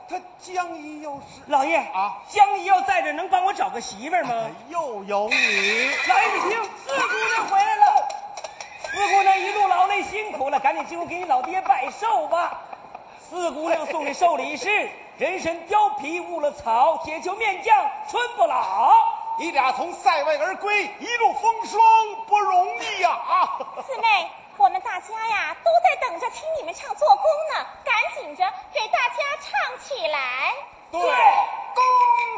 他江姨又是老爷啊， 江姨要在这，能帮我找个媳妇儿吗？ 又有你， 老爷你听，四姑娘回来了。四姑娘一路劳累辛苦了，赶紧进屋给你老爹拜寿吧。四姑娘送的寿礼是人参貂皮误了草，铁球面酱春不老。 你俩从塞外而归，一路风霜不容易呀！ 四妹，我们大家呀都在等着听你们唱做工呢，赶紧着